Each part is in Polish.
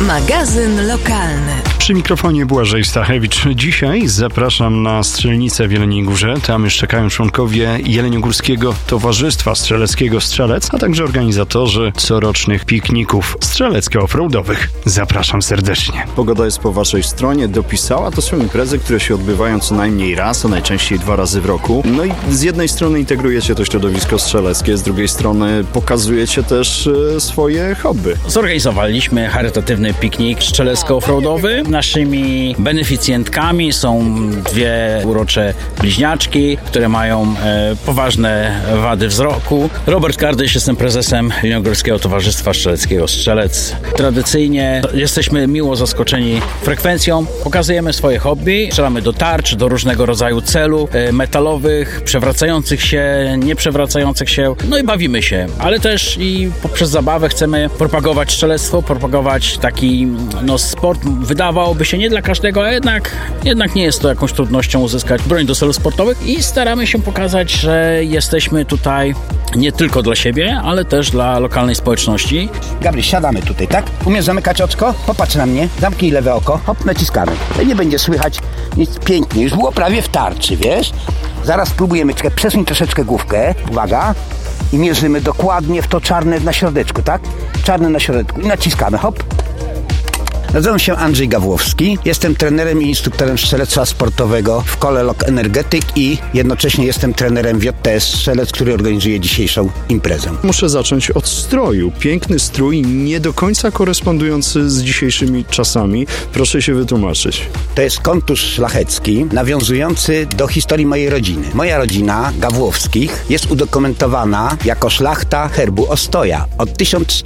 Magazyn lokalny. Przy mikrofonie Błażej Stachewicz. Dzisiaj zapraszam na Strzelnicę w Jeleniej Górze. Tam już czekają członkowie Jeleniogórskiego Towarzystwa Strzeleckiego Strzelec, a także organizatorzy corocznych pikników strzelecko-offroadowych. Zapraszam serdecznie. Pogoda jest po waszej stronie, dopisała. To są imprezy, które się odbywają co najmniej raz, a najczęściej 2 razy w roku. No i z jednej strony integrujecie to środowisko strzeleckie, z drugiej strony pokazujecie też swoje hobby. Zorganizowaliśmy charytatywny piknik strzelecko-offroadowy. Naszymi beneficjentkami są 2 urocze bliźniaczki, które mają poważne wady wzroku. Robert Kardyś, jestem prezesem Jeleniogórskiego Towarzystwa Strzeleckiego Strzelec. Tradycyjnie jesteśmy miło zaskoczeni frekwencją. Pokazujemy swoje hobby, strzelamy do tarcz, do różnego rodzaju celu metalowych, przewracających się, nieprzewracających się, no i bawimy się. Ale też i poprzez zabawę chcemy propagować strzelectwo, propagować taki sport. Wydawałoby się nie dla każdego, a jednak nie jest to jakąś trudnością uzyskać broń do celów sportowych i staramy się pokazać, że jesteśmy tutaj nie tylko dla siebie, ale też dla lokalnej społeczności. Gabryś, siadamy tutaj, tak? Umiesz zamykać oczko? Popatrz na mnie, zamknij lewe oko, hop, naciskamy. Nie będzie słychać nic, pięknie, już było prawie w tarczy, wiesz? Zaraz spróbujemy, czekaj, przesuń troszeczkę główkę, uwaga, i mierzymy dokładnie w to czarne na środeczku, tak? Czarne na środeczku i naciskamy, hop. Nazywam się Andrzej Gawłowski, jestem trenerem i instruktorem strzelectwa sportowego w kole Lok Energetyk i jednocześnie jestem trenerem w JTS Strzelec, który organizuje dzisiejszą imprezę. Muszę zacząć od stroju. Piękny strój, nie do końca korespondujący z dzisiejszymi czasami. Proszę się wytłumaczyć. To jest kontusz szlachecki, nawiązujący do historii mojej rodziny. Moja rodzina Gawłowskich jest udokumentowana jako szlachta herbu Ostoja od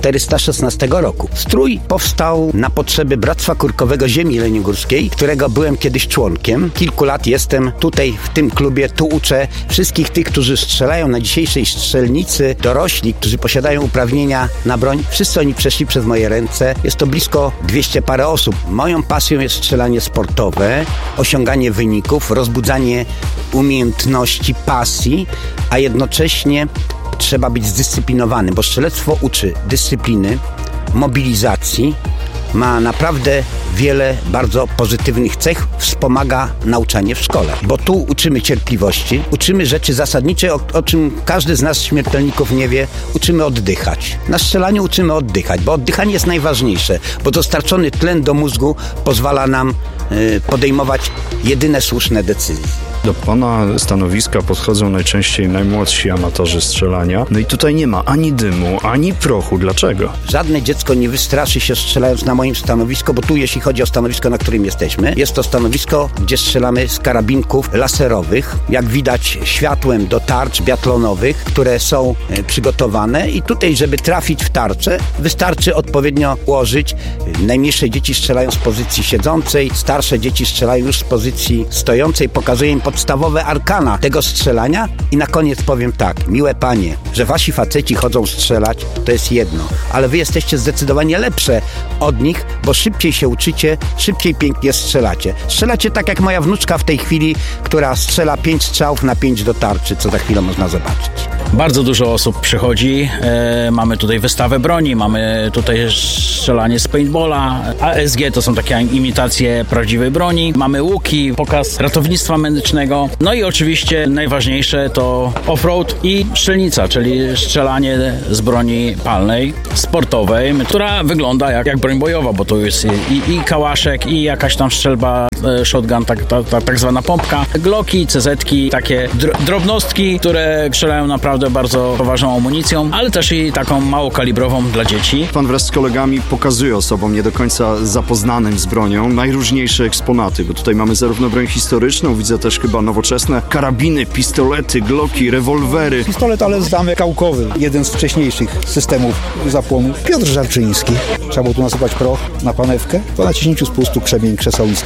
1416 roku. Strój powstał na potrzeby Bractwa Kurkowego Ziemi Jeleniogórskiej, którego byłem kiedyś członkiem. Kilku lat jestem tutaj w tym klubie, tu uczę wszystkich tych, którzy strzelają na dzisiejszej strzelnicy, dorośli, którzy posiadają uprawnienia na broń. Wszyscy oni przeszli przez moje ręce. Jest to blisko 200 parę osób. Moją pasją jest strzelanie sportowe, osiąganie wyników, rozbudzanie umiejętności, pasji, a jednocześnie trzeba być zdyscyplinowanym, bo strzelectwo uczy dyscypliny, mobilizacji, ma naprawdę wiele bardzo pozytywnych cech, wspomaga nauczanie w szkole. Bo tu uczymy cierpliwości, uczymy rzeczy zasadnicze, o czym każdy z nas śmiertelników nie wie, uczymy oddychać. Na strzelaniu uczymy oddychać, bo oddychanie jest najważniejsze, bo dostarczony tlen do mózgu pozwala nam podejmować jedyne słuszne decyzje. Do pana stanowiska podchodzą najczęściej najmłodsi amatorzy strzelania. No i tutaj nie ma ani dymu, ani prochu. Dlaczego? Żadne dziecko nie wystraszy się strzelając na moim stanowisku, bo tu jeśli chodzi o stanowisko, na którym jesteśmy, jest to stanowisko, gdzie strzelamy z karabinków laserowych, jak widać światłem do tarcz biatlonowych, które są przygotowane i tutaj, żeby trafić w tarczę, wystarczy odpowiednio ułożyć. Najmniejsze dzieci strzelają z pozycji siedzącej, starsze dzieci strzelają już z pozycji stojącej, pokazuję im podstawowe arkana tego strzelania i na koniec powiem tak, miłe panie, że wasi faceci chodzą strzelać, to jest jedno, ale wy jesteście zdecydowanie lepsze od nich, bo szybciej się uczycie, szybciej pięknie strzelacie. Strzelacie tak jak moja wnuczka w tej chwili, która strzela 5 strzałów na 5 do tarczy, co za chwilę można zobaczyć. Bardzo dużo osób przychodzi, mamy tutaj wystawę broni, mamy tutaj strzelanie z paintballa, ASG to są takie imitacje prawdziwej broni, mamy łuki, pokaz ratownictwa medycznego, no i oczywiście najważniejsze to offroad i strzelnica, czyli strzelanie z broni palnej, sportowej, która wygląda jak broń bojowa, bo to jest i kałaszek, i jakaś tam strzelba, shotgun, tak zwana pompka, glocki, CZ-ki, takie drobnostki, które strzelają naprawdę bardzo poważną amunicją, ale też i taką małokalibrową dla dzieci. Pan wraz z kolegami pokazuje osobom nie do końca zapoznanym z bronią najróżniejsze eksponaty, bo tutaj mamy zarówno broń historyczną, widzę też chyba nowoczesne karabiny, pistolety, glocki, rewolwery. Pistolet, ale zdamy kałkowy, jeden z wcześniejszych systemów zapłonu. Piotr Żarczyński. Trzeba było tu nasypać proch na panewkę, po naciśnięciu spustu krzemień, krzesał, iskierkę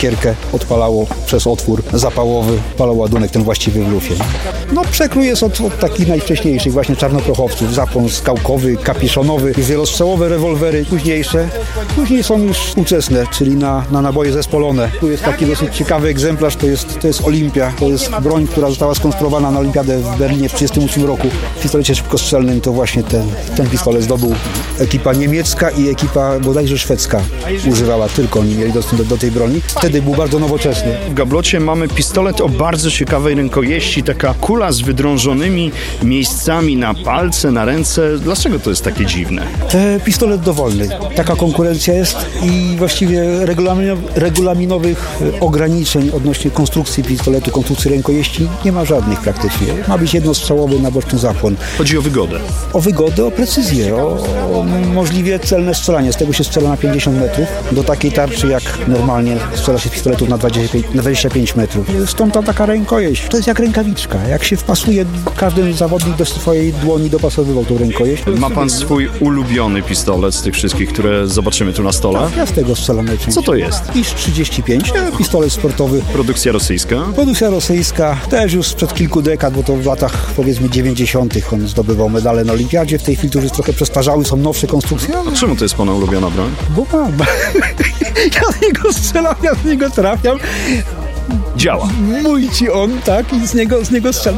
odpalało przez otwór zapałowy, palał ładunek ten właściwy w lufie. No przekrój jest od takich najwcześniejszych, właśnie czarnoprochowców, zapłon skałkowy, kapiszonowy, wielostrzałowe rewolwery późniejsze. Później są już współczesne, czyli na naboje zespolone. Tu jest taki dosyć ciekawy egzemplarz, to jest Olimpia. To jest broń, która została skonstruowana na Olimpiadę w Berlinie w 1938 roku. W pistolecie szybkostrzelnym to właśnie ten pistolet zdobył ekipa niemiecka i ekipa bodajże szwedzka. Używała, tylko oni mieli dostęp do tej broni. Wtedy był bardzo nowoczesny. W gablocie mamy pistolet o bardzo ciekawej rękojeści, taka kula z wydrążonymi miejscami na palce, na ręce. Dlaczego to jest takie dziwne? Pistolet dowolny. Taka konkurencja jest i właściwie regulaminowych ograniczeń odnośnie konstrukcji pistoletu, konstrukcji rękojeści nie ma żadnych praktycznie. Ma być jednostrzałowy naboczny zapłon. Chodzi o wygodę. O wygodę, o precyzję, o możliwie celne strzelanie. Z tego się strzela na 50 metrów. Do takiej tarczy, jak normalnie strzela się z pistoletów na 25 metrów. Stąd ta taka rękojeść. To jest jak rękawiczka. Jak się wpasuje, każdy zawodnik do swojej dłoni dopasowywał tą rękojeść. Ma pan swój ulubiony pistolet z tych wszystkich, które zobaczymy tu na stole? Ja z tego strzelam najczęściej. Co to jest? IS-35, pistolet sportowy. Produkcja rosyjska? Produkcja rosyjska, też już sprzed kilku dekad, bo to w latach powiedzmy 90. on zdobywał medale na Olimpiadzie. W tej chwili to już jest trochę przestarzały, są nowsze konstrukcje. A czemu to jest pana ulubiona broń? Bo mam. Ja z niego strzelam, ja z niego trafiam. Działa. Mój ci on, tak, i z niego strzelam.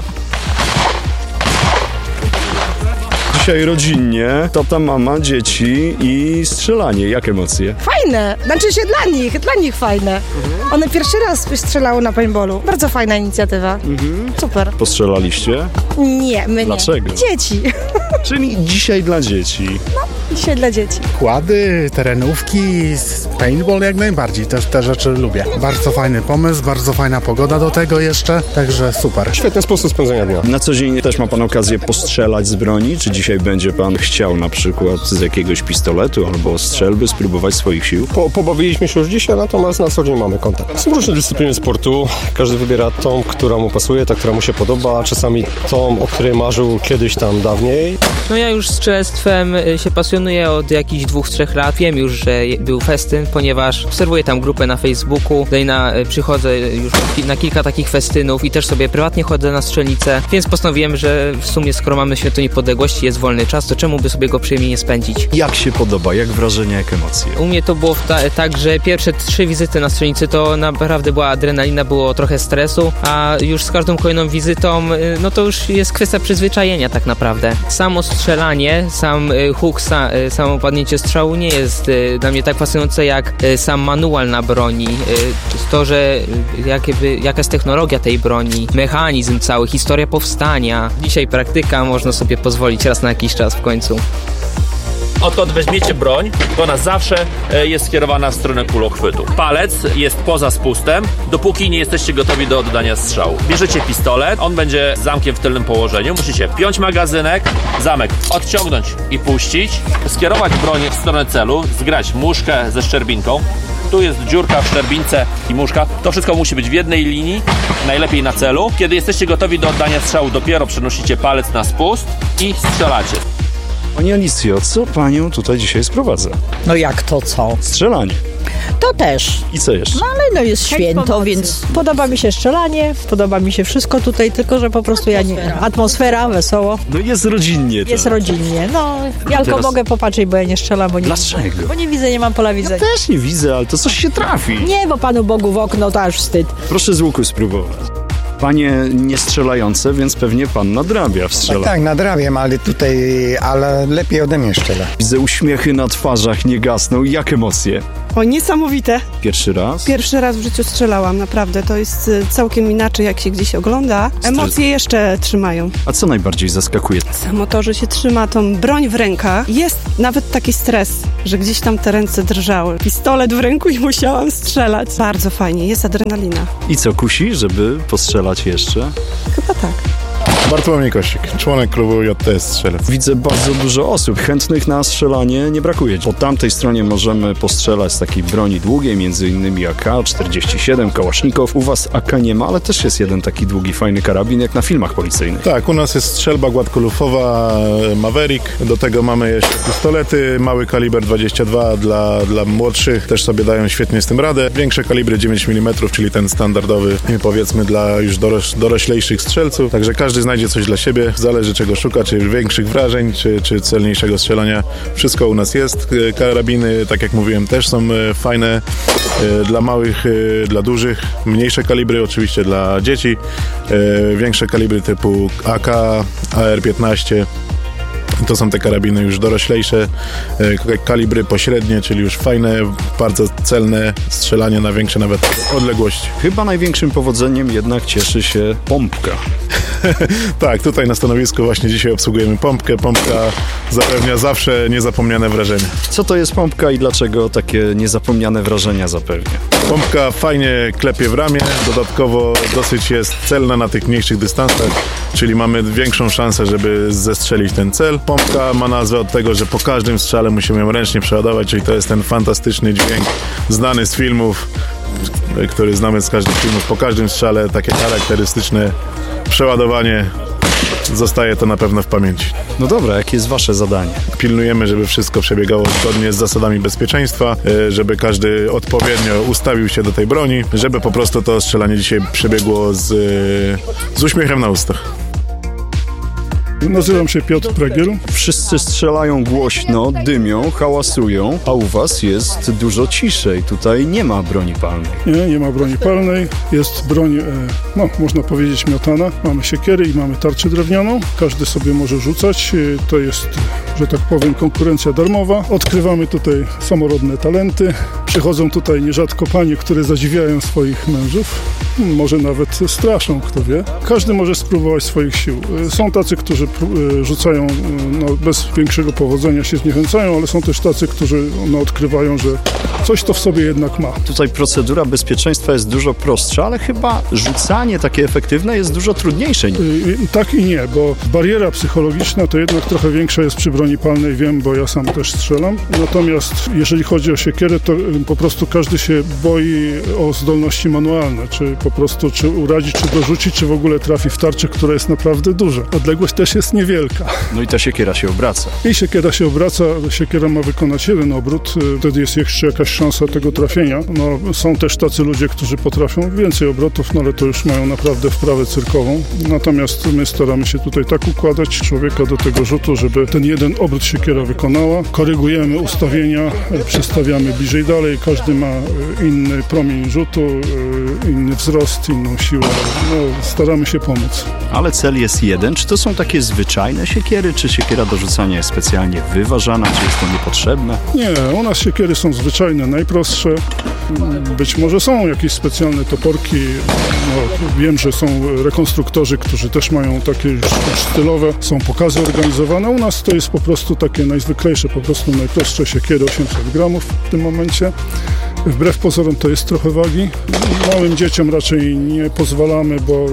Dzisiaj rodzinnie, tata, mama, dzieci i strzelanie. Jak emocje? Fajne, znaczy się dla nich fajne. One pierwszy raz strzelały na paintballu. Bardzo fajna inicjatywa. Super. Postrzelaliście? Nie, my nie. Dlaczego? Dzieci. Czyli dzisiaj dla dzieci. Dzisiaj dla dzieci. Kłady, terenówki, paintball jak najbardziej. Też te rzeczy lubię. Bardzo fajny pomysł, bardzo fajna pogoda do tego jeszcze, także super. Świetny sposób spędzenia dnia. Na co dzień też ma pan okazję postrzelać z broni? Czy dzisiaj będzie pan chciał na przykład z jakiegoś pistoletu albo strzelby spróbować swoich sił? Pobawiliśmy się już dzisiaj, natomiast na co dzień mamy kontakt. Są różne dyscypliny sportu. Każdy wybiera tą, która mu pasuje, ta, która mu się podoba. Czasami tą, o której marzył kiedyś tam dawniej. No ja już strzelectwem się pasjonuję od jakichś 2-3 lat. Wiem już, że był festyn, ponieważ obserwuję tam grupę na Facebooku. Tutaj przychodzę już na kilka takich festynów i też sobie prywatnie chodzę na strzelnicę, więc postanowiłem, że w sumie skoro mamy Święto Niepodległości, jest wolny czas, to czemu by sobie go przyjemnie nie spędzić? Jak się podoba? Jak wrażenia, jak emocje? U mnie to było tak, że pierwsze 3 wizyty na strzelnicy to naprawdę była adrenalina, było trochę stresu, a już z każdą kolejną wizytą, no to już jest kwestia przyzwyczajenia tak naprawdę. Samo strzelanie, sam huk, samo padnięcie strzału nie jest dla mnie tak fascynujące jak sam manual na broni. To, że jaka jest technologia tej broni, mechanizm cały, historia powstania. Dzisiaj praktyka, można sobie pozwolić raz na jakiś czas w końcu. Odkąd weźmiecie broń, to ona zawsze jest skierowana w stronę kulochwytu. Palec jest poza spustem, dopóki nie jesteście gotowi do oddania strzału. Bierzecie pistolet, on będzie z zamkiem w tylnym położeniu. Musicie wpiąć magazynek, zamek odciągnąć i puścić, skierować broń w stronę celu, zgrać muszkę ze szczerbinką. Tu jest dziurka w szczerbince i muszka. To wszystko musi być w jednej linii, najlepiej na celu. Kiedy jesteście gotowi do oddania strzału, dopiero przenosicie palec na spust i strzelacie. Pani Alicjo, co panią tutaj dzisiaj sprowadza? No jak to co? Strzelanie. To też. I co jeszcze? No ale no jest święto, więc podoba mi się strzelanie, podoba mi się wszystko tutaj, tylko że po prostu ja nie... Atmosfera, wesoło. No jest rodzinnie. Jest rodzinnie, no. Ja tylko mogę popatrzeć, bo ja nie strzelam, bo nie... Dlaczego? Bo nie widzę, nie mam pola widzenia. Ja też nie widzę, ale to coś się trafi. Nie, bo Panu Bogu w okno to aż wstyd. Proszę z łuku spróbować. Panie nie strzelające, więc pewnie pan nadrabia w strzelaniu. Tak, nadrabiam, ale lepiej ode mnie strzela. Widzę uśmiechy na twarzach, nie gasną. Jak emocje? O, niesamowite. Pierwszy raz? Pierwszy raz w życiu strzelałam, naprawdę. To jest całkiem inaczej, jak się gdzieś ogląda. Emocje jeszcze trzymają. A co najbardziej zaskakuje? Samo to, że się trzyma tą broń w rękach. Jest nawet taki stres, że gdzieś tam te ręce drżały. Pistolet w ręku i musiałam strzelać. Bardzo fajnie, jest adrenalina. I co, kusi, żeby postrzelać jeszcze? Chyba tak. Bartłomiej Kościk, członek klubu JTS Strzelec. Widzę bardzo dużo osób. Chętnych na strzelanie nie brakuje. Po tamtej stronie możemy postrzelać z takiej broni długiej, między innymi AK-47, Kałasznikow. U was AK nie ma, ale też jest jeden taki długi, fajny karabin, jak na filmach policyjnych. Tak, u nas jest strzelba gładkolufowa Maverick. Do tego mamy jeszcze pistolety, mały kaliber 22 dla młodszych. Też sobie dają świetnie z tym radę. Większe kalibry 9 mm, czyli ten standardowy, powiedzmy, dla już doroślejszych strzelców. Także każdy znajdzie coś dla siebie. Zależy czego szuka, czy większych wrażeń, czy celniejszego strzelania. Wszystko u nas jest. Karabiny, tak jak mówiłem, też są fajne dla małych, dla dużych. Mniejsze kalibry oczywiście dla dzieci. Większe kalibry typu AK, AR-15. To są te karabiny już doroślejsze, kalibry pośrednie, czyli już fajne, bardzo celne strzelanie na większe nawet odległości. Chyba największym powodzeniem jednak cieszy się pompka. Tak, tutaj na stanowisku właśnie dzisiaj obsługujemy pompkę. Pompka zapewnia zawsze niezapomniane wrażenia. Co to jest pompka i dlaczego takie niezapomniane wrażenia zapewnia? Pompka fajnie klepie w ramię, dodatkowo dosyć jest celna na tych mniejszych dystansach, czyli mamy większą szansę, żeby zestrzelić ten cel. Pompka ma nazwę od tego, że po każdym strzale musimy ją ręcznie przeładować, czyli to jest ten fantastyczny dźwięk znany z filmów, który znamy z każdych filmów. Po każdym strzale takie charakterystyczne przeładowanie, zostaje to na pewno w pamięci. No dobra, jakie jest wasze zadanie? Pilnujemy, żeby wszystko przebiegało zgodnie z zasadami bezpieczeństwa, żeby każdy odpowiednio ustawił się do tej broni, żeby po prostu to strzelanie dzisiaj przebiegło z uśmiechem na ustach. Nazywam się Piotr Pregiel. Wszyscy strzelają głośno, dymią, hałasują, a u was jest dużo ciszej. Tutaj nie ma broni palnej. Nie ma broni palnej. Jest broń, można powiedzieć miotana. Mamy siekiery i mamy tarczę drewnianą. Każdy sobie może rzucać. To jest, że tak powiem, konkurencja darmowa. Odkrywamy tutaj samorodne talenty. Przychodzą tutaj nierzadko panie, które zadziwiają swoich mężów. Może nawet straszą, kto wie. Każdy może spróbować swoich sił. Są tacy, którzy rzucają bez większego powodzenia, się zniechęcają, ale są też tacy, którzy odkrywają, że coś to w sobie jednak ma. Tutaj procedura bezpieczeństwa jest dużo prostsza, ale chyba rzucanie takie efektywne jest dużo trudniejsze. I tak i nie, bo bariera psychologiczna to jednak trochę większa jest przy broni palnej, wiem, bo ja sam też strzelam. Natomiast jeżeli chodzi o siekierę, to po prostu każdy się boi o zdolności manualne, czy po prostu czy uradzi, czy dorzuci, czy w ogóle trafi w tarczę, która jest naprawdę duża. Odległość też jest niewielka. No i ta siekiera się obraca. I siekiera się obraca, siekiera ma wykonać jeden obrót, wtedy jest jeszcze jakaś szansa tego trafienia. Są też tacy ludzie, którzy potrafią więcej obrotów, ale to już mają naprawdę wprawę cyrkową. Natomiast my staramy się tutaj tak układać człowieka do tego rzutu, żeby ten jeden obrót siekiera wykonała. Korygujemy ustawienia, przestawiamy bliżej dalej. Każdy ma inny promień rzutu, inny wzrost, inną siłę. Staramy się pomóc. Ale cel jest jeden. Czy to są takie zwyczajne siekiery, czy siekiera do rzucania jest specjalnie wyważana, czy jest to niepotrzebne? Nie, u nas siekiery są zwyczajne, najprostsze. Być może są jakieś specjalne toporki. Wiem, że są rekonstruktorzy, którzy też mają takie już stylowe. Są pokazy organizowane. U nas to jest po prostu takie najzwyklejsze, po prostu najprostsze siekiery, 800 gramów w tym momencie. Wbrew pozorom to jest trochę wagi. Małym dzieciom raczej nie pozwalamy, bo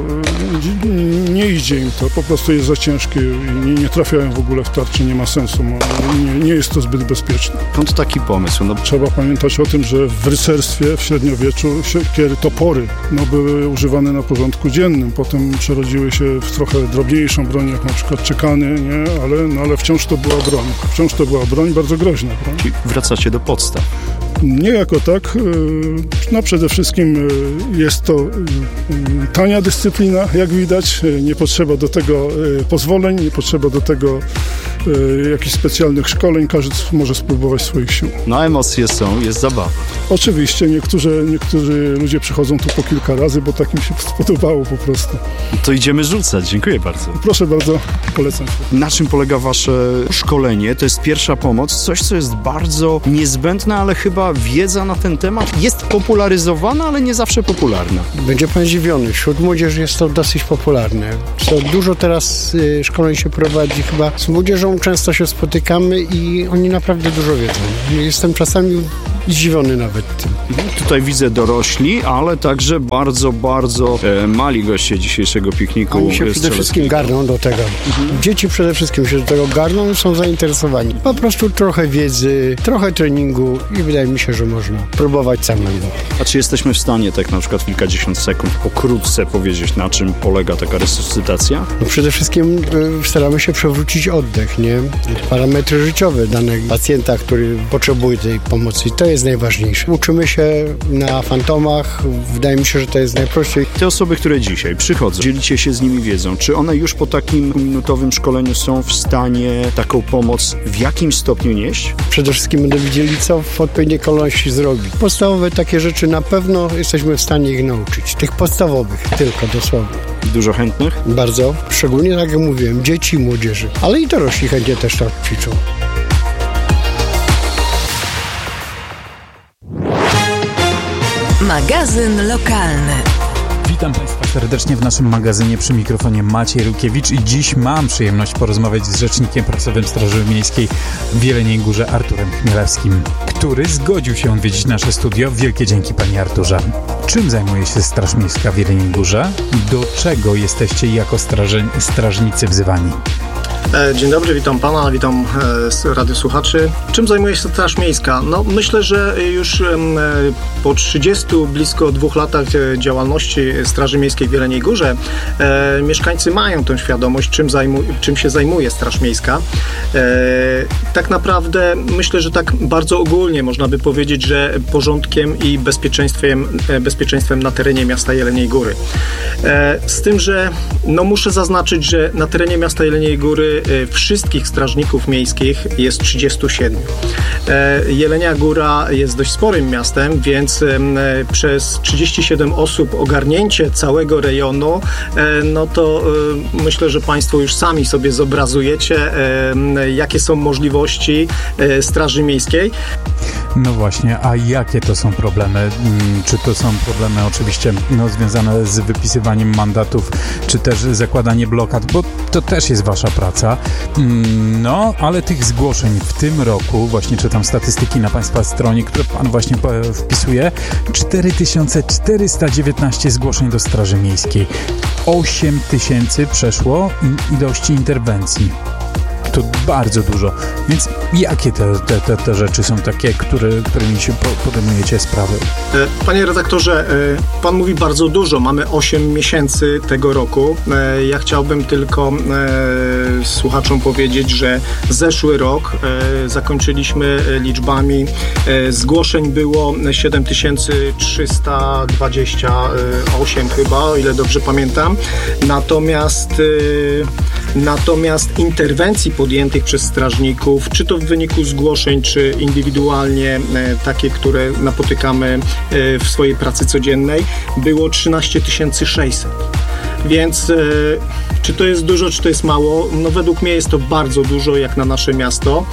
nie idzie im to. Po prostu jest za ciężkie i nie trafiają w ogóle w tarczy. Nie ma sensu. Nie jest to zbyt bezpieczne. Skąd taki pomysł? Trzeba pamiętać o tym, że w rycerstwie w średniowieczu siekiery, topory były używane na porządku dziennym. Potem przerodziły się w trochę drobniejszą broń, jak na przykład czekany, ale wciąż to była broń. Wciąż to była broń, bardzo groźna broń. Czyli wracacie do podstaw. Nie jako tak. Przede wszystkim jest to tania dyscyplina, jak widać. Nie potrzeba do tego pozwoleń, nie potrzeba do tego jakichś specjalnych szkoleń. Każdy może spróbować swoich sił. No emocje są, jest zabawa. Oczywiście, niektórzy ludzie przychodzą tu po kilka razy, bo tak im się spodobało po prostu. To idziemy rzucać. Dziękuję bardzo. Proszę bardzo, polecam się. Na czym polega wasze szkolenie? To jest pierwsza pomoc, coś, co jest bardzo niezbędne, ale chyba wiedza na ten temat jest popularyzowana, ale nie zawsze popularna. Będzie pan zdziwiony. Wśród młodzieży jest to dosyć popularne. Dużo teraz szkoleń się prowadzi chyba. Z młodzieżą często się spotykamy i oni naprawdę dużo wiedzą. Jestem czasami zdziwiony nawet tym. Tutaj widzę dorośli, ale także bardzo, bardzo mali goście dzisiejszego pikniku. Oni się przede wszystkim garną do tego. Dzieci przede wszystkim się do tego garną i są zainteresowani. Po prostu trochę wiedzy, trochę treningu i wydaje mi się, że można próbować samemu. A czy jesteśmy w stanie tak na przykład w kilkadziesiąt sekund pokrótce powiedzieć, na czym polega taka resuscytacja? No przede wszystkim staramy się przewrócić oddech, nie? Parametry życiowe danego pacjenta, który potrzebuje tej pomocy. I to jest najważniejsze. Uczymy się na fantomach. Wydaje mi się, że to jest najprościej. Te osoby, które dzisiaj przychodzą, dzielicie się z nimi wiedzą, czy one już po takim minutowym szkoleniu są w stanie taką pomoc w jakim stopniu nieść? Przede wszystkim będą wiedzieli, co w odpowiedniej kolejności zrobić. Podstawowe takie rzeczy na pewno jesteśmy w stanie ich nauczyć. Tych podstawowych tylko dosłownie. Dużo chętnych? Bardzo. Szczególnie tak jak mówiłem, dzieci i młodzieży. Ale i dorośli chętnie też tak ćwiczą. Magazyn lokalny. Witam Państwa serdecznie w naszym magazynie, przy mikrofonie Maciej Rukiewicz i dziś mam przyjemność porozmawiać z rzecznikiem prasowym Straży Miejskiej w Jeleniej Górze, Arturem Chmielewskim, który zgodził się odwiedzić nasze studio. Wielkie dzięki, Panie Arturze. Czym zajmuje się Straż Miejska w Jeleniej Górze? Do czego jesteście jako strażnicy wzywani? Dzień dobry, witam Pana, witam radiosłuchaczy. Czym zajmuje się Straż Miejska? No, myślę, że już po 30 blisko 2 latach działalności Straży Miejskiej w Jeleniej Górze mieszkańcy mają tę świadomość, czym się zajmuje Straż Miejska. Tak naprawdę myślę, że tak bardzo ogólnie można by powiedzieć, że porządkiem i bezpieczeństwem na terenie miasta Jeleniej Góry. Z tym, że muszę zaznaczyć, że na terenie miasta Jeleniej Góry wszystkich strażników miejskich jest 37. Jelenia Góra jest dość sporym miastem, więc przez 37 osób ogarnięcie całego rejonu, no to myślę, że Państwo już sami sobie zobrazujecie, jakie są możliwości Straży Miejskiej. No właśnie, a jakie to są problemy? Czy to są problemy oczywiście związane z wypisywaniem mandatów, czy też zakładanie blokad, bo to też jest Wasza praca. No, ale tych zgłoszeń w tym roku, właśnie czytam statystyki na Państwa stronie, które Pan właśnie wpisuje, 4419 zgłoszeń do Straży Miejskiej. 8000 przeszło ilości interwencji. To bardzo dużo. Więc jakie te rzeczy są takie, którymi się podejmujecie sprawy? Panie redaktorze, Pan mówi bardzo dużo. Mamy 8 miesięcy tego roku. Ja chciałbym tylko słuchaczom powiedzieć, że zeszły rok zakończyliśmy liczbami zgłoszeń było 7328 chyba, o ile dobrze pamiętam. Natomiast interwencji podjętych przez strażników, czy to w wyniku zgłoszeń, czy indywidualnie takie, które napotykamy w swojej pracy codziennej, było 13 600. Więc czy to jest dużo, czy to jest mało? No według mnie jest to bardzo dużo jak na nasze miasto.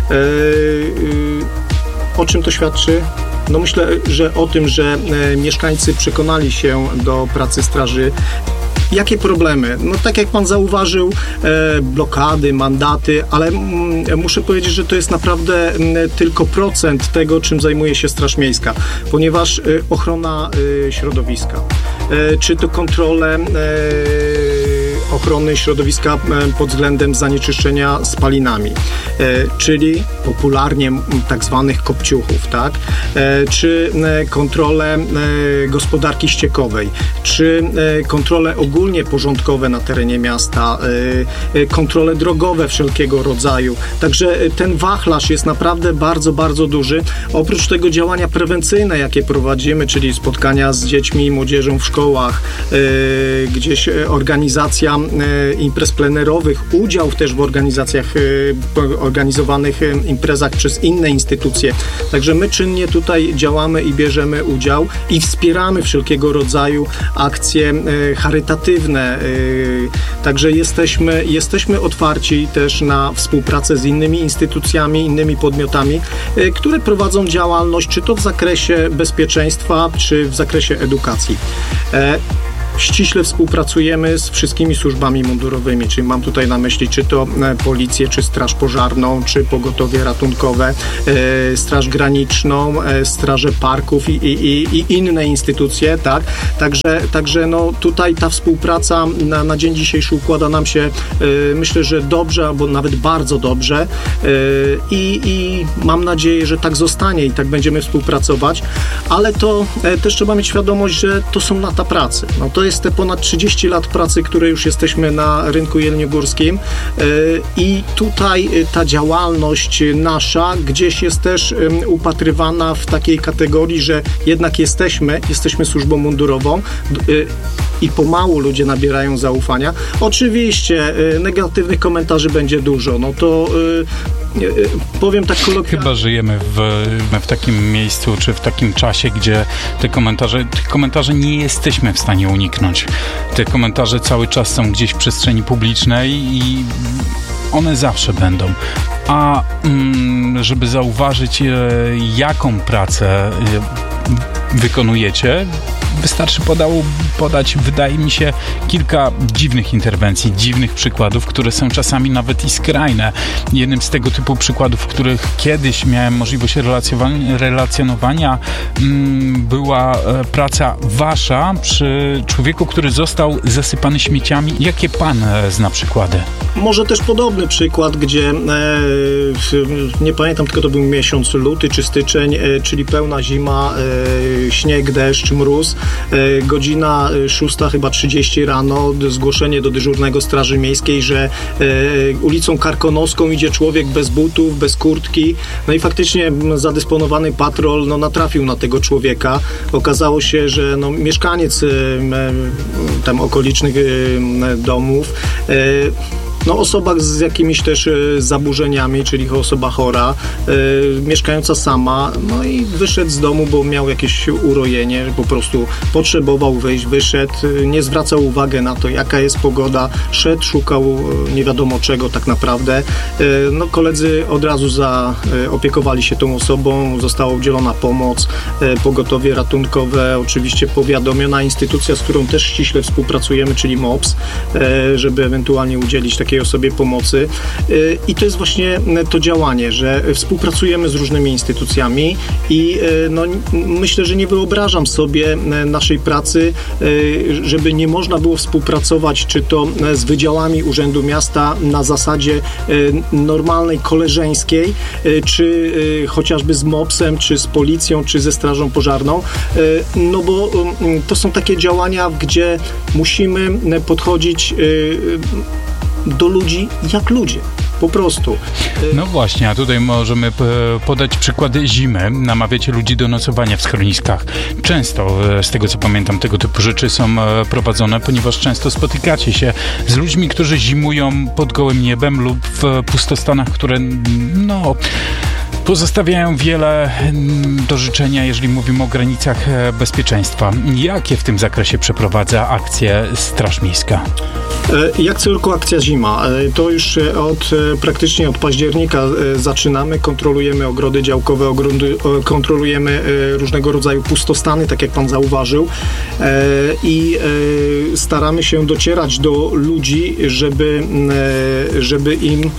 O czym to świadczy? No myślę, że o tym, że mieszkańcy przekonali się do pracy straży. Jakie problemy? No tak jak Pan zauważył, blokady, mandaty, ale muszę powiedzieć, że to jest naprawdę tylko procent tego, czym zajmuje się Straż Miejska, ponieważ ochrona środowiska, czy to kontrole ochrony środowiska pod względem zanieczyszczenia spalinami, czyli popularnie tak zwanych kopciuchów, tak? Czy kontrole gospodarki ściekowej, czy kontrole ogólnie porządkowe na terenie miasta, kontrole drogowe wszelkiego rodzaju. Także ten wachlarz jest naprawdę bardzo, bardzo duży. Oprócz tego działania prewencyjne, jakie prowadzimy, czyli spotkania z dziećmi i młodzieżą w szkołach, gdzieś organizacja imprez plenerowych, udział też w organizowanych imprezach przez inne instytucje. Także my czynnie tutaj działamy i bierzemy udział i wspieramy wszelkiego rodzaju akcje charytatywne. Także jesteśmy otwarci też na współpracę z innymi instytucjami, innymi podmiotami, które prowadzą działalność, czy to w zakresie bezpieczeństwa, czy w zakresie edukacji. ściśle współpracujemy z wszystkimi służbami mundurowymi, czyli mam tutaj na myśli czy to policję, czy straż pożarną, czy pogotowie ratunkowe, straż graniczną, straże parków i inne instytucje, tak? Także no tutaj ta współpraca na dzień dzisiejszy układa nam się, myślę, że dobrze, albo nawet bardzo dobrze i mam nadzieję, że tak zostanie i tak będziemy współpracować, ale to też trzeba mieć świadomość, że to są lata pracy. No to jest te ponad 30 lat pracy, które już jesteśmy na rynku jeleniogórskim i tutaj ta działalność nasza gdzieś jest też upatrywana w takiej kategorii, że jednak jesteśmy służbą mundurową i pomału ludzie nabierają zaufania. Oczywiście negatywnych komentarzy będzie dużo, no to powiem tak kolokwialnie. Chyba żyjemy w takim miejscu, czy w takim czasie, gdzie tych komentarzy nie jesteśmy w stanie uniknąć. Te komentarze cały czas są gdzieś w przestrzeni publicznej i one zawsze będą. A żeby zauważyć, jaką pracę wykonujecie, wystarczy podać, wydaje mi się, kilka dziwnych interwencji, dziwnych przykładów, które są czasami nawet i skrajne. Jednym z tego typu przykładów, w których kiedyś miałem możliwość relacjonowania, była praca wasza przy człowieku, który został zasypany śmieciami. Jakie pan zna przykłady? Może też podobny przykład, gdzie nie pamiętam, tylko to był miesiąc luty czy styczeń, czyli pełna zima, śnieg, deszcz, mróz. Godzina 6:30 rano, zgłoszenie do dyżurnego Straży Miejskiej, że ulicą Karkonoską idzie człowiek bez butów, bez kurtki. No i faktycznie zadysponowany patrol natrafił na tego człowieka. Okazało się, że mieszkaniec tam okolicznych domów, osoba z jakimiś też zaburzeniami, czyli osoba chora, mieszkająca sama, i wyszedł z domu, bo miał jakieś urojenie, po prostu potrzebował wyjść, wyszedł, nie zwracał uwagi na to, jaka jest pogoda, szedł, szukał nie wiadomo czego tak naprawdę. Koledzy od razu zaopiekowali się tą osobą, została udzielona pomoc, pogotowie ratunkowe, oczywiście powiadomiona instytucja, z którą też ściśle współpracujemy, czyli MOPS, żeby ewentualnie udzielić takiej osobie pomocy. I to jest właśnie to działanie, że współpracujemy z różnymi instytucjami i myślę, że nie wyobrażam sobie naszej pracy, żeby nie można było współpracować czy to z wydziałami Urzędu Miasta na zasadzie normalnej, koleżeńskiej, czy chociażby z MOPS-em, czy z policją, czy ze Strażą Pożarną, bo to są takie działania, gdzie musimy podchodzić do ludzi jak ludzie. Po prostu. No właśnie, a tutaj możemy podać przykłady zimy. Namawiacie ludzi do nocowania w schroniskach. Często, z tego co pamiętam, tego typu rzeczy są prowadzone, ponieważ często spotykacie się z ludźmi, którzy zimują pod gołym niebem lub w pustostanach, które pozostawiają wiele do życzenia, jeżeli mówimy o granicach bezpieczeństwa. Jakie w tym zakresie przeprowadza akcje Straż Miejska? Jak co roku akcja zima. To już praktycznie od października zaczynamy. Kontrolujemy ogrody działkowe, kontrolujemy różnego rodzaju pustostany, tak jak pan zauważył. I staramy się docierać do ludzi, żeby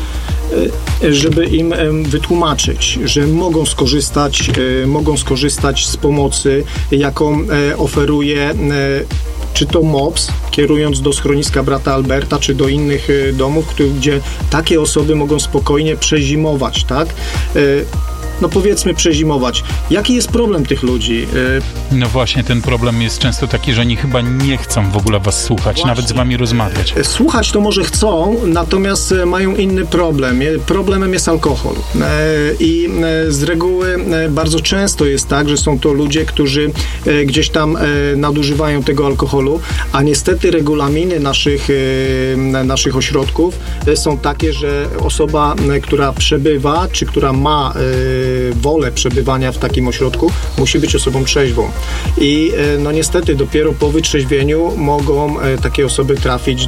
im wytłumaczyć, że mogą skorzystać z pomocy, jaką oferuje czy to MOPS, kierując do schroniska Brata Alberta, czy do innych domów, gdzie takie osoby mogą spokojnie przezimować, tak? Powiedzmy przezimować. Jaki jest problem tych ludzi? No właśnie, ten problem jest często taki, że oni chyba nie chcą w ogóle was słuchać, nawet z wami rozmawiać. Słuchać to może chcą, natomiast mają inny problem. Problemem jest alkohol. I z reguły bardzo często jest tak, że są to ludzie, którzy gdzieś tam nadużywają tego alkoholu, a niestety regulaminy naszych ośrodków są takie, że osoba, która przebywa, czy która ma wolę przebywania w takim ośrodku, musi być osobą trzeźwą. I niestety dopiero po wytrzeźwieniu mogą takie osoby trafić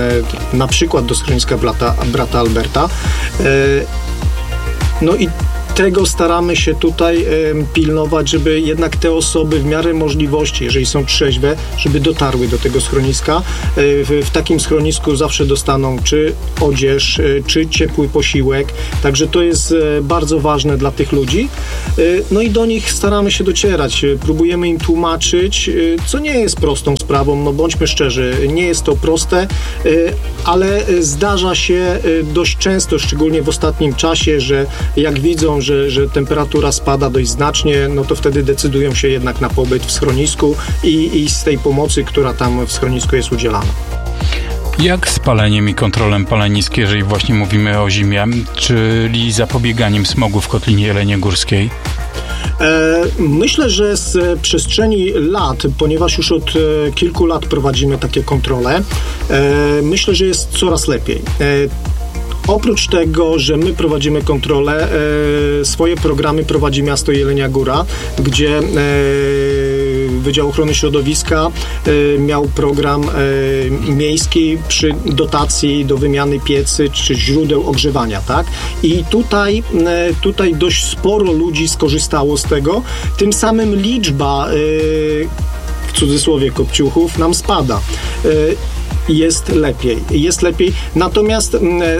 na przykład do schroniska Brata Alberta. I tego staramy się tutaj pilnować, żeby jednak te osoby w miarę możliwości, jeżeli są trzeźwe, żeby dotarły do tego schroniska. W takim schronisku zawsze dostaną czy odzież, czy ciepły posiłek, także to jest bardzo ważne dla tych ludzi. No i do nich staramy się docierać, próbujemy im tłumaczyć, co nie jest prostą sprawą, no bądźmy szczerzy, nie jest to proste, ale zdarza się dość często, szczególnie w ostatnim czasie, że jak widzą, że temperatura spada dość znacznie, no to wtedy decydują się jednak na pobyt w schronisku i z tej pomocy, która tam w schronisku jest udzielana. Jak z paleniem i kontrolą palenisk, jeżeli właśnie mówimy o zimie, czyli zapobieganiem smogu w Kotlinie Jeleniogórskiej? Myślę, że z przestrzeni lat, ponieważ już od kilku lat prowadzimy takie kontrole, myślę, że jest coraz lepiej. Oprócz tego, że my prowadzimy kontrolę, swoje programy prowadzi miasto Jelenia Góra, gdzie Wydział Ochrony Środowiska miał program miejski przy dotacji do wymiany piecy czy źródeł ogrzewania, tak? I tutaj dość sporo ludzi skorzystało z tego. Tym samym liczba, w cudzysłowie, kopciuchów nam spada. Jest lepiej. Natomiast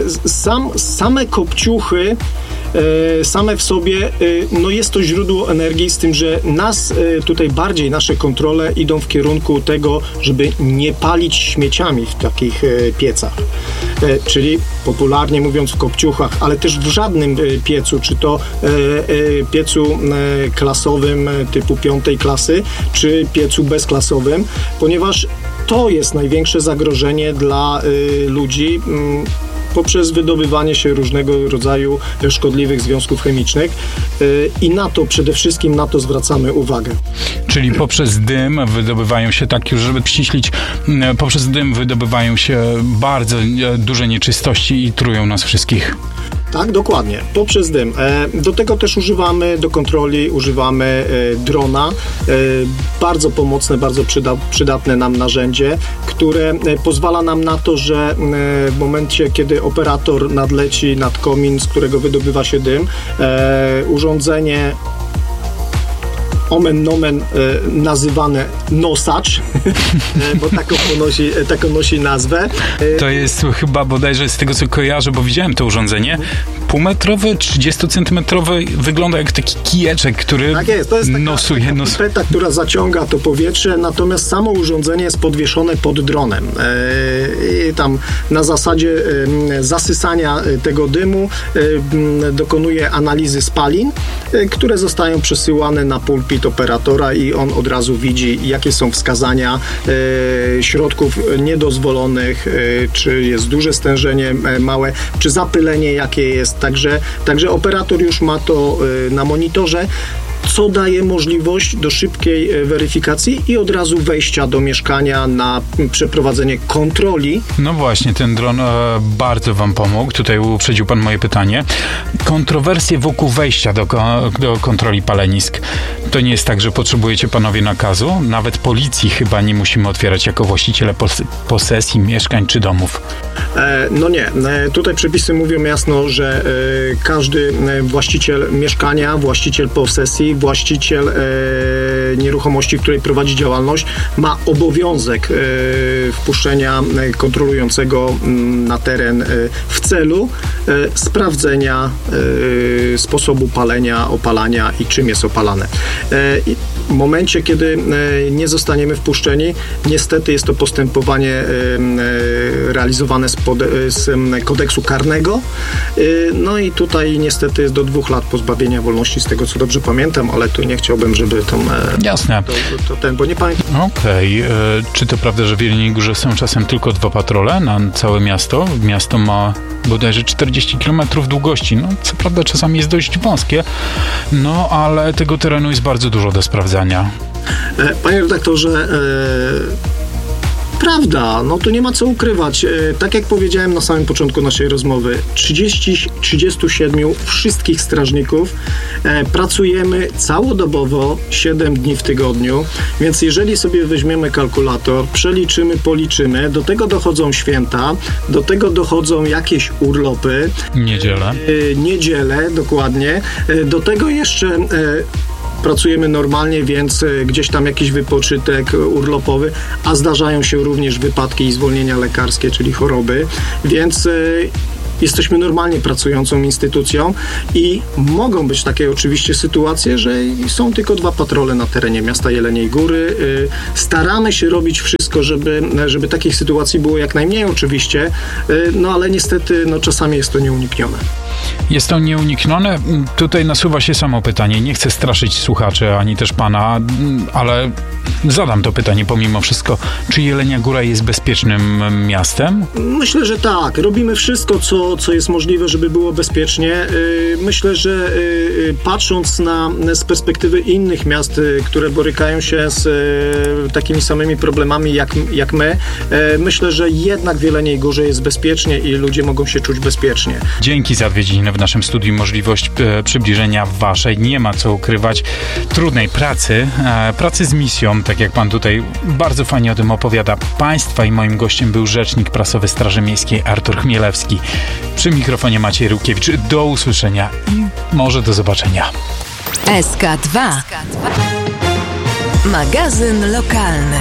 same kopciuchy same w sobie, no jest to źródło energii, z tym, że tutaj bardziej nasze kontrole idą w kierunku tego, żeby nie palić śmieciami w takich piecach. Czyli popularnie mówiąc w kopciuchach, ale też w żadnym piecu, czy to piecu klasowym typu 5. klasy, czy piecu bezklasowym, ponieważ to jest największe zagrożenie dla ludzi poprzez wydobywanie się różnego rodzaju szkodliwych związków chemicznych i przede wszystkim na to zwracamy uwagę. Czyli poprzez dym wydobywają się, tak już żeby ściślić, poprzez dym wydobywają się bardzo duże nieczystości i trują nas wszystkich. Tak, dokładnie. Poprzez dym. Do tego też do kontroli używamy drona. Bardzo pomocne, bardzo przydatne nam narzędzie, które pozwala nam na to, że w momencie, kiedy operator nadleci nad komin, z którego wydobywa się dym, urządzenie omen nomen nazywane nosacz, bo taką nosi nazwę. To jest chyba bodajże z tego, co kojarzę, bo widziałem to urządzenie, półmetrowy, 30-centymetrowy, wygląda jak taki kijeczek, który tak jest, to jest nosuje. Pipeta, która zaciąga to powietrze, natomiast samo urządzenie jest podwieszone pod dronem. I tam na zasadzie zasysania tego dymu dokonuje analizy spalin, które zostają przesyłane na pulpit operatora i on od razu widzi, jakie są wskazania środków niedozwolonych, czy jest duże stężenie, małe, czy zapylenie jakie jest. Także operator już ma to na monitorze, co daje możliwość do szybkiej weryfikacji i od razu wejścia do mieszkania na przeprowadzenie kontroli. No właśnie, ten dron bardzo wam pomógł. Tutaj uprzedził pan moje pytanie. Kontrowersje wokół wejścia do kontroli palenisk. To nie jest tak, że potrzebujecie panowie nakazu? Nawet policji chyba nie musimy otwierać jako właściciele posesji, mieszkań czy domów. No nie. Tutaj przepisy mówią jasno, że każdy właściciel mieszkania, właściciel posesji, właściciel nieruchomości, w której prowadzi działalność, ma obowiązek wpuszczenia kontrolującego na teren w celu sprawdzenia sposobu palenia, opalania i czym jest opalane. W momencie, kiedy nie zostaniemy wpuszczeni, niestety jest to postępowanie realizowane z kodeksu karnego. No i tutaj niestety jest do 2 lat pozbawienia wolności, z tego co dobrze pamiętam, ale tu nie chciałbym, żeby to... Jasne. Bo nie pamiętam. Okej. Czy to prawda, że w Jeleniej Górze są czasem tylko 2 patrole na całe miasto? Miasto ma bodajże 40 km długości. No, co prawda czasami jest dość wąskie, no ale tego terenu jest bardzo dużo do sprawdzania. Panie redaktorze, prawda, no to nie ma co ukrywać. Tak jak powiedziałem na samym początku naszej rozmowy, 37 wszystkich strażników pracujemy całodobowo, 7 dni w tygodniu, więc jeżeli sobie weźmiemy kalkulator, przeliczymy, policzymy, do tego dochodzą święta, do tego dochodzą jakieś urlopy. Niedziele, dokładnie. Do tego jeszcze pracujemy normalnie, więc gdzieś tam jakiś wypoczynek urlopowy, a zdarzają się również wypadki i zwolnienia lekarskie, czyli choroby, więc jesteśmy normalnie pracującą instytucją i mogą być takie oczywiście sytuacje, że są tylko 2 patrole na terenie miasta Jeleniej Góry. Staramy się robić wszystko, żeby takich sytuacji było jak najmniej oczywiście, no ale niestety czasami jest to nieuniknione. Jest to nieuniknione. Tutaj nasuwa się samo pytanie. Nie chcę straszyć słuchaczy, ani też pana, ale zadam to pytanie pomimo wszystko. Czy Jelenia Góra jest bezpiecznym miastem? Myślę, że tak. Robimy wszystko, co jest możliwe, żeby było bezpiecznie. Myślę, że patrząc z perspektywy innych miast, które borykają się z takimi samymi problemami jak my, myślę, że jednak w Jeleniej Górze jest bezpiecznie i ludzie mogą się czuć bezpiecznie. Dzięki za odwiedziny w naszym studiu, możliwość przybliżenia waszej, nie ma co ukrywać, trudnej pracy z misją, tak jak pan tutaj bardzo fajnie o tym opowiada. Państwa i moim gościem był rzecznik prasowy Straży Miejskiej Artur Chmielewski. Przy mikrofonie Maciej Rukiewicz. Do usłyszenia i może do zobaczenia. SK2. Magazyn lokalny.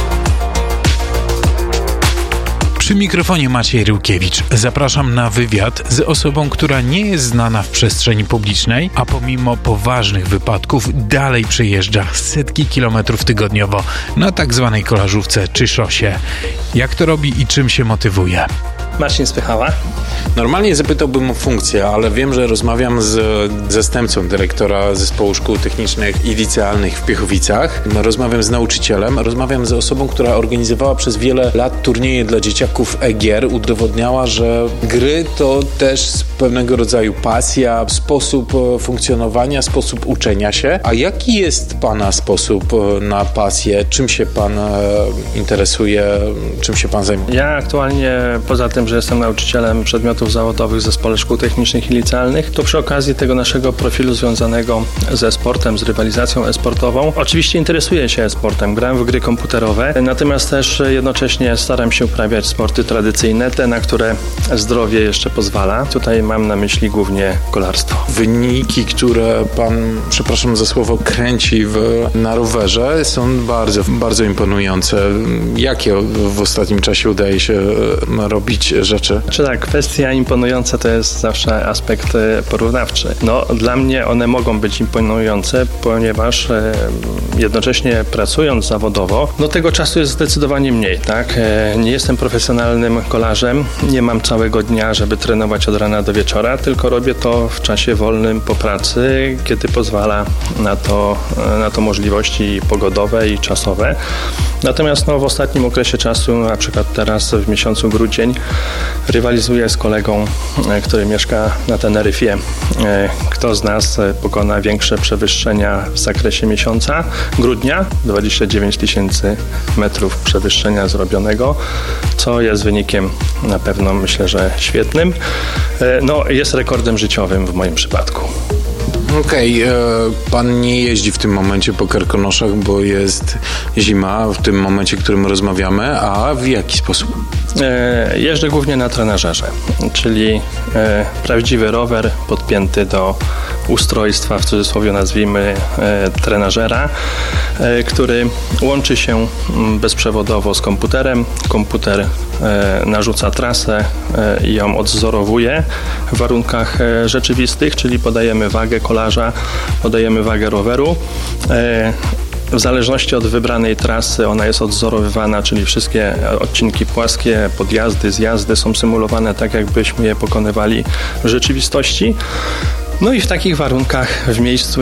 Przy mikrofonie Maciej Rukiewicz. Zapraszam na wywiad z osobą, która nie jest znana w przestrzeni publicznej, a pomimo poważnych wypadków dalej przejeżdża setki kilometrów tygodniowo na tak zwanej kolażówce czy szosie. Jak to robi i czym się motywuje? Marcin Spychała. Normalnie zapytałbym o funkcję, ale wiem, że rozmawiam z zastępcą dyrektora Zespołu Szkół Technicznych i Licealnych w Piechowicach. Rozmawiam z nauczycielem, rozmawiam z osobą, która organizowała przez wiele lat turnieje dla dzieciaków e-gier. Udowodniała, że gry to też pewnego rodzaju pasja, sposób funkcjonowania, sposób uczenia się. A jaki jest pana sposób na pasję? Czym się pan interesuje? Czym się pan zajmuje? Ja aktualnie, poza tym, że jestem nauczycielem przedmiotów zawodowych w Zespole Szkół Technicznych i Licealnych, to przy okazji tego naszego profilu związanego ze sportem, z rywalizacją e-sportową, oczywiście interesuję się e-sportem, gram w gry komputerowe, natomiast też jednocześnie staram się uprawiać sporty tradycyjne, te, na które zdrowie jeszcze pozwala. Tutaj mam na myśli głównie kolarstwo. Wyniki, które pan, przepraszam za słowo, kręci na rowerze, są bardzo, bardzo imponujące. Jakie w ostatnim czasie udaje się robić rzeczy? Czy tak, kwestia imponująca to jest zawsze aspekt porównawczy. No, dla mnie one mogą być imponujące, ponieważ jednocześnie pracując zawodowo, no tego czasu jest zdecydowanie mniej, tak? Nie jestem profesjonalnym kolarzem, nie mam całego dnia, żeby trenować od rana do wieczora, tylko robię to w czasie wolnym po pracy, kiedy pozwala na to możliwości pogodowe i czasowe. Natomiast w ostatnim okresie czasu, na przykład teraz w miesiącu grudzień, rywalizuję z kolegą, który mieszka na Teneryfie. Kto z nas pokona większe przewyższenia w zakresie miesiąca grudnia? 29 000 metrów przewyższenia zrobionego, co jest wynikiem na pewno, myślę, że świetnym. Jest rekordem życiowym w moim przypadku. Okej, pan nie jeździ w tym momencie po Karkonoszach, bo jest zima, w tym momencie, w którym rozmawiamy, a w jaki sposób? Jeżdżę głównie na trenażerze, czyli prawdziwy rower podpięty do ustrojstwa, w cudzysłowie nazwijmy, trenażera, który łączy się bezprzewodowo z komputerem. Komputer narzuca trasę i ją odzorowuje w warunkach rzeczywistych, czyli podajemy wagę kolarza, podajemy wagę roweru. W zależności od wybranej trasy ona jest odzorowywana, czyli wszystkie odcinki płaskie, podjazdy, zjazdy są symulowane tak, jakbyśmy je pokonywali w rzeczywistości. No i w takich warunkach, w miejscu,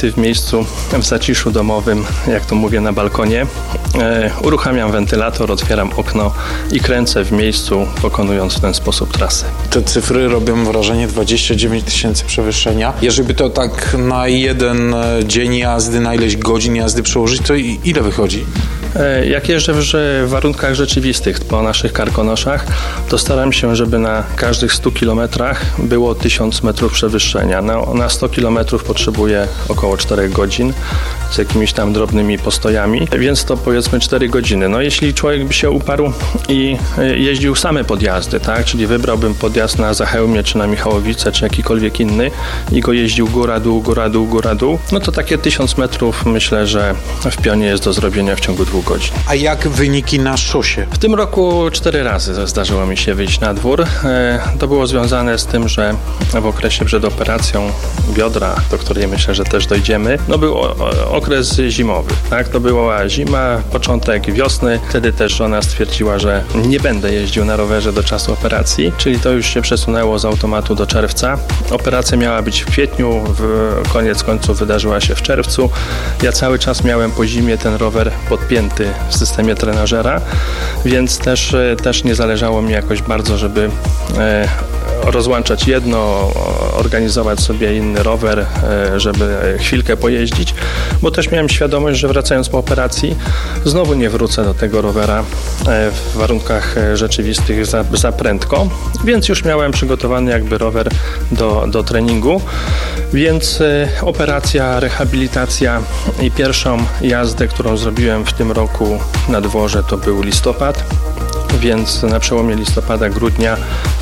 w zaciszu domowym, jak to mówię, na balkonie, uruchamiam wentylator, otwieram okno i kręcę w miejscu, pokonując w ten sposób trasy. Te cyfry robią wrażenie, 29 000 przewyższenia. Jeżeli by to tak na jeden dzień jazdy, na ileś godzin jazdy przełożyć, to ile wychodzi? Jak jeżdżę w warunkach rzeczywistych po naszych karkonoszach, to staram się, żeby na każdych 100 kilometrach było 1000 metrów przewyższenia. Na 100 kilometrów potrzebuję około 4 godzin z jakimiś tam drobnymi postojami, więc to powiedzmy 4 godziny. No jeśli człowiek by się uparł i jeździł same podjazdy, tak, czyli wybrałbym podjazd na Zachełmie, czy na Michałowice, czy jakikolwiek inny i go jeździł góra, dół, góra, dół, góra, dół, no to takie 1000 metrów myślę, że w pionie jest do zrobienia w ciągu 2 godzin. A jak wyniki na szosie? W tym roku 4 razy zdarzyło mi się wyjść na dwór. To było związane z tym, że w okresie przed operacją biodra, do której myślę, że też dojdziemy, no był okres zimowy, tak? To była zima, początek wiosny. Wtedy też żona stwierdziła, że nie będę jeździł na rowerze do czasu operacji, czyli to już się przesunęło z automatu do czerwca. Operacja miała być w kwietniu, koniec końców wydarzyła się w czerwcu. Ja cały czas miałem po zimie ten rower podpięty w systemie trenażera, więc też nie zależało mi jakoś bardzo, żeby rozłączać jedno, organizować sobie inny rower, żeby chwilkę pojeździć, bo też miałem świadomość, że wracając po operacji znowu nie wrócę do tego rowera w warunkach rzeczywistych za prędko, więc już miałem przygotowany jakby rower do treningu, więc operacja, rehabilitacja i pierwszą jazdę, którą zrobiłem w tym roku na dworze, to był listopad. Więc na przełomie listopada, grudnia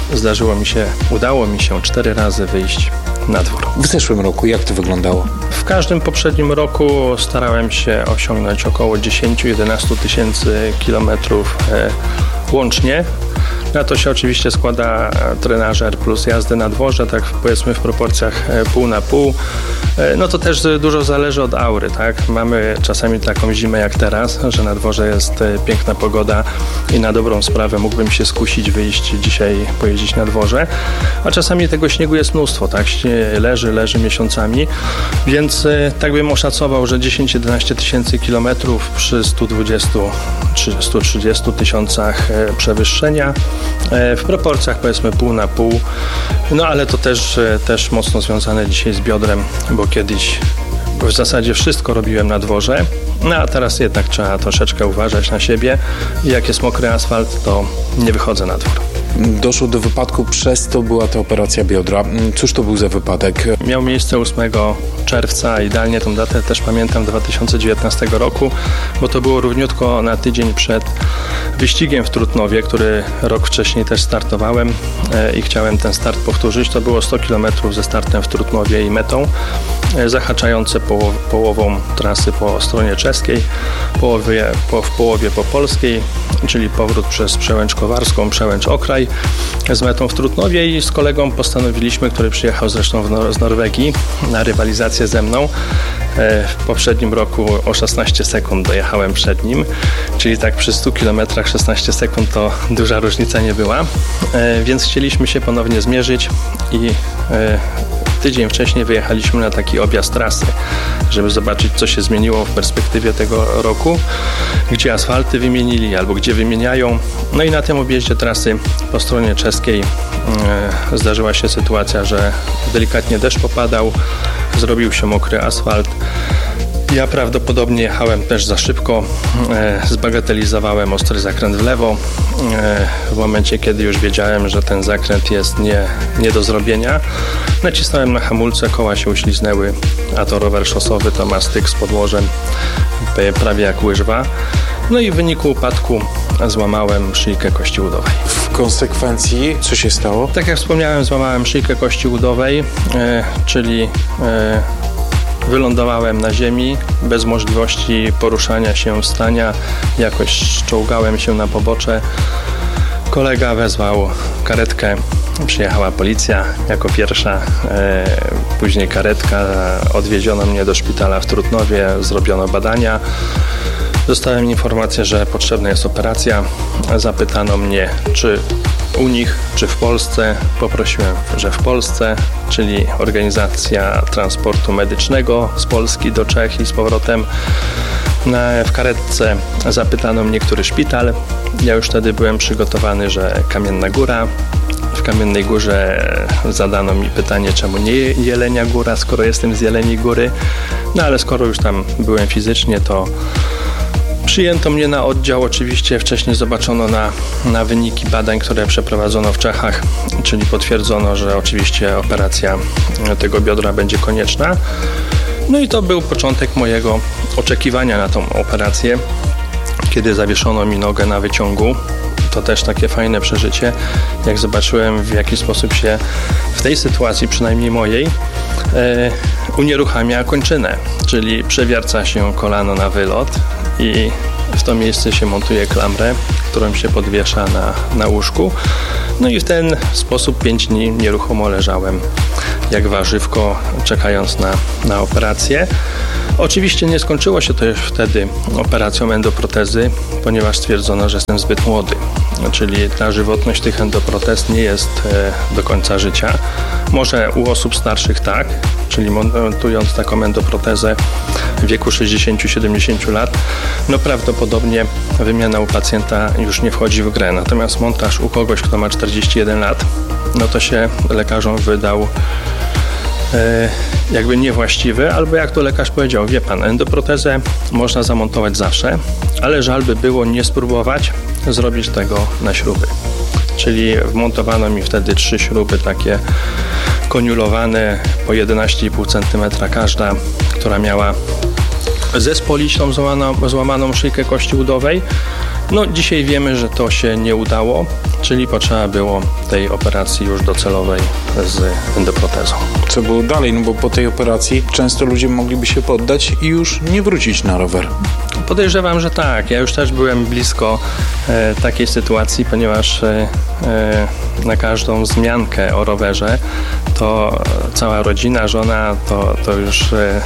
udało mi się 4 razy wyjść na dwór. W zeszłym roku jak to wyglądało? W każdym poprzednim roku starałem się osiągnąć około 10-11 tysięcy kilometrów łącznie. Na to się oczywiście składa trenażer plus jazdy na dworze, tak powiedzmy w proporcjach pół na pół. No to też dużo zależy od aury, tak? Mamy czasami taką zimę jak teraz, że na dworze jest piękna pogoda i na dobrą sprawę mógłbym się skusić, wyjść dzisiaj, pojeździć na dworze, a czasami tego śniegu jest mnóstwo, tak? Leży miesiącami, więc tak bym oszacował, że 10-11 tysięcy kilometrów przy 120 czy 130 tysiącach przewyższenia w proporcjach powiedzmy pół na pół, no ale to też mocno związane dzisiaj z biodrem, bo kiedyś w zasadzie wszystko robiłem na dworze, no a teraz jednak trzeba troszeczkę uważać na siebie i jak jest mokry asfalt, to nie wychodzę na dwór. Doszło do wypadku, przez to była ta operacja biodra. Cóż to był za wypadek? Miał miejsce 8 czerwca, idealnie tą datę też pamiętam, 2019 roku, bo to było równiutko na tydzień przed wyścigiem w Trutnowie, który rok wcześniej też startowałem i chciałem ten start powtórzyć. To było 100 km ze startem w Trutnowie i metą, zahaczające połową trasy po stronie czeskiej, w połowie po polskiej, czyli powrót przez Przełęcz Kowarską, Przełęcz Okraj z metą w Trutnowie i z kolegą postanowiliśmy, który przyjechał zresztą z Norwegii na rywalizację ze mną. W poprzednim roku o 16 sekund dojechałem przed nim, czyli tak przy 100 km 16 sekund to duża różnica nie była, więc chcieliśmy się ponownie zmierzyć i tydzień wcześniej wyjechaliśmy na taki objazd trasy, żeby zobaczyć, co się zmieniło w perspektywie tego roku, gdzie asfalty wymienili albo gdzie wymieniają. No i na tym objeździe trasy po stronie czeskiej zdarzyła się sytuacja, że delikatnie deszcz popadał, zrobił się mokry asfalt. Ja prawdopodobnie jechałem też za szybko, zbagatelizowałem ostry zakręt w lewo. W momencie, kiedy już wiedziałem, że ten zakręt jest nie do zrobienia, nacisnąłem na hamulce, koła się uśliznęły, a to rower szosowy, to ma styk z podłożem prawie jak łyżwa. No i w wyniku upadku złamałem szyjkę kości udowej. W konsekwencji co się stało? Tak jak wspomniałem, złamałem szyjkę kości udowej, czyli wylądowałem na ziemi, bez możliwości poruszania się, stania, jakoś czołgałem się na pobocze. Kolega wezwał karetkę, przyjechała policja jako pierwsza, później karetka, odwieziono mnie do szpitala w Trutnowie, zrobiono badania. Dostałem informację, że potrzebna jest operacja. Zapytano mnie, czy u nich, czy w Polsce. Poprosiłem, że w Polsce, czyli organizacja transportu medycznego z Polski do Czech i z powrotem. W karetce zapytano mnie, który szpital. Ja już wtedy byłem przygotowany, że Kamienna Góra. W Kamiennej Górze zadano mi pytanie, czemu nie Jelenia Góra, skoro jestem z Jeleniej Góry. No ale skoro już tam byłem fizycznie, to Przyjęto mnie na oddział, oczywiście wcześniej zobaczono na wyniki badań, które przeprowadzono w Czechach, czyli potwierdzono, że oczywiście operacja tego biodra będzie konieczna. No i to był początek mojego oczekiwania na tą operację, kiedy zawieszono mi nogę na wyciągu. To też takie fajne przeżycie, jak zobaczyłem, w jaki sposób się w tej sytuacji, przynajmniej mojej, unieruchamia kończynę, czyli przewierca się kolano na wylot i w to miejsce się montuje klamrę, którą się podwiesza na łóżku. No i w ten sposób 5 dni nieruchomo leżałem jak warzywko, czekając na operację. Oczywiście nie skończyło się to już wtedy operacją endoprotezy, ponieważ stwierdzono, że jestem zbyt młody. Czyli ta żywotność tych endoprotez nie jest do końca życia. Może u osób starszych tak, czyli montując taką endoprotezę w wieku 60-70 lat, no prawdopodobnie wymiana u pacjenta już nie wchodzi w grę. Natomiast montaż u kogoś, kto ma 41 lat, no to się lekarzom wydał jakby niewłaściwy, albo jak to lekarz powiedział, wie pan, endoprotezę można zamontować zawsze, ale żal by było nie spróbować zrobić tego na śruby. Czyli wmontowano mi wtedy 3 śruby takie koniulowane po 11,5 cm każda, która miała zespolić tą złamaną szyjkę kości udowej. No dzisiaj wiemy, że to się nie udało, czyli potrzeba było tej operacji już docelowej z endoprotezą. Co było dalej? No bo po tej operacji często ludzie mogliby się poddać i już nie wrócić na rower. Podejrzewam, że tak. Ja już też byłem blisko takiej sytuacji, ponieważ na każdą wzmiankę o rowerze to cała rodzina, żona to już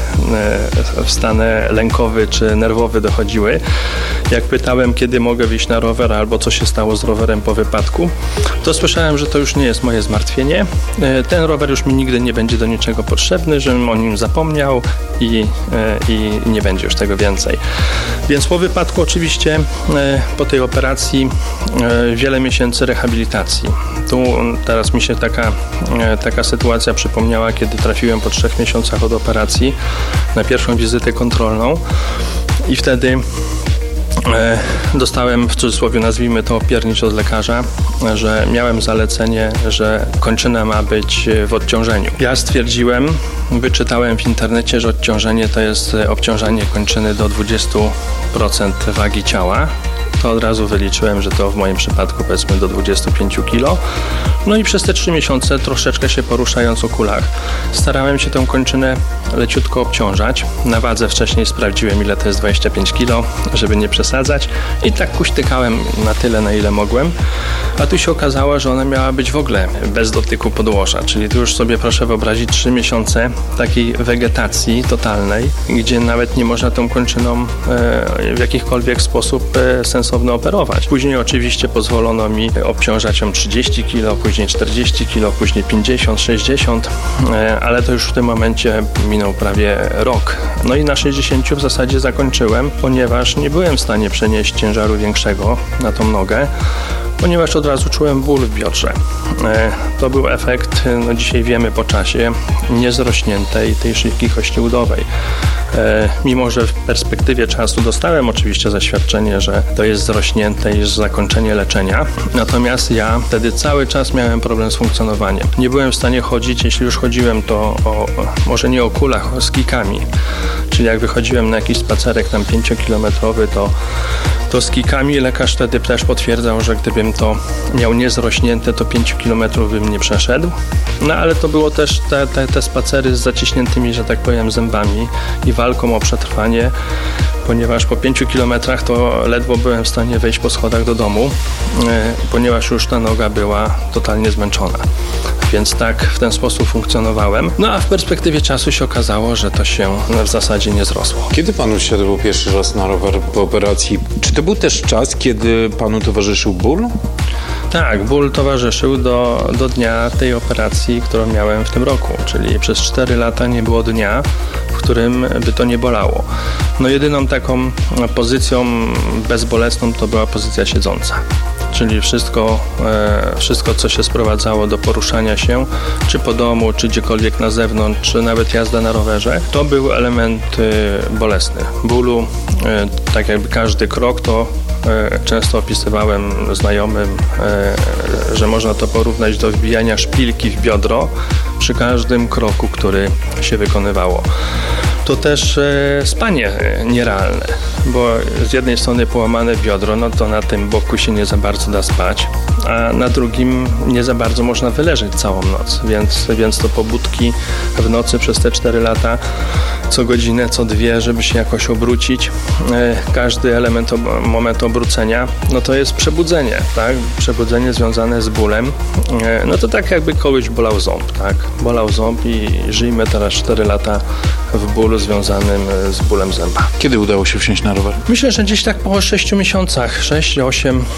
w stanie lękowy czy nerwowy dochodziły. Jak pytałem, kiedy mogę wyjść na rower albo co się stało z rowerem po wypadku, to słyszałem, że to już nie jest moje zmartwienie. Ten rower już mi nigdy nie będzie do niczego potrzebny, żebym o nim zapomniał i nie będzie już tego więcej. Więc po wypadku oczywiście po tej operacji wiele miesięcy rehabilitacji. Tu teraz mi się taka sytuacja przypomniała, kiedy trafiłem po 3 miesiącach od operacji na pierwszą wizytę kontrolną i wtedy dostałem, w cudzysłowie nazwijmy to, piernicz od lekarza, że miałem zalecenie, że kończyna ma być w odciążeniu. Ja stwierdziłem, wyczytałem w internecie, że odciążenie to jest obciążanie kończyny do 20% wagi ciała. To od razu wyliczyłem, że to w moim przypadku powiedzmy do 25 kg. No i przez te 3 miesiące troszeczkę się poruszając o kulach starałem się tę kończynę leciutko obciążać. Na wadze wcześniej sprawdziłem, ile to jest 25 kg, żeby nie przesadzać i tak kuśtykałem na tyle, na ile mogłem. A tu się okazało, że ona miała być w ogóle bez dotyku podłoża, czyli tu już sobie proszę wyobrazić 3 miesiące takiej wegetacji totalnej, gdzie nawet nie można tą kończyną w jakikolwiek sposób sensowny operować. Później oczywiście pozwolono mi obciążać ją 30 kg, później 40 kg, później 50, 60, ale to już w tym momencie minął prawie rok. No i na 60 w zasadzie zakończyłem, ponieważ nie byłem w stanie przenieść ciężaru większego na tą nogę, ponieważ od razu czułem ból w biodrze. To był efekt, no dzisiaj wiemy po czasie, niezrośniętej tej szyjki kości udowej. Mimo że w perspektywie czasu dostałem oczywiście zaświadczenie, że to jest zrośnięte i zakończenie leczenia, natomiast ja wtedy cały czas miałem problem z funkcjonowaniem. Nie byłem w stanie chodzić, jeśli już chodziłem, to może nie o kulach, z kikami. Czyli jak wychodziłem na jakiś spacerek tam 5-kilometrowy, to z kikami lekarz wtedy też potwierdzał, że gdybym to miał niezrośnięte, to 5 kilometrów bym nie przeszedł. No ale to było też te spacery z zaciśniętymi, że tak powiem, zębami i walką o przetrwanie, ponieważ po 5 kilometrach to ledwo byłem w stanie wejść po schodach do domu, ponieważ już ta noga była totalnie zmęczona. Więc tak w ten sposób funkcjonowałem. No a w perspektywie czasu się okazało, że to się w zasadzie nie zrosło. Kiedy panu wsiadł pierwszy raz na rower po operacji? Czy to był też czas, kiedy panu towarzyszył ból? Tak, ból towarzyszył do dnia tej operacji, którą miałem w tym roku, czyli przez 4 lata nie było dnia, w którym by to nie bolało. No jedyną taką pozycją bezbolesną to była pozycja siedząca. czyli wszystko, co się sprowadzało do poruszania się, czy po domu, czy gdziekolwiek na zewnątrz, czy nawet jazda na rowerze, to był element bolesny. Bólu, tak jakby każdy krok, to często opisywałem znajomym, że można to porównać do wbijania szpilki w biodro przy każdym kroku, który się wykonywało. To też spanie nierealne, bo z jednej strony połamane biodro, no to na tym boku się nie za bardzo da spać, a na drugim nie za bardzo można wyleżeć całą noc, więc to pobudki w nocy przez te 4 lata, co godzinę, co 2, żeby się jakoś obrócić. Każdy moment obrócenia, no to jest przebudzenie, tak? Przebudzenie związane z bólem. No to tak jakby kogoś bolał ząb, tak? Bolał ząb i żyjmy teraz 4 lata w bólu związanym z bólem zęba. Kiedy udało się wsiąść na rower? Myślę, że gdzieś tak po 6 miesiącach, 6-8.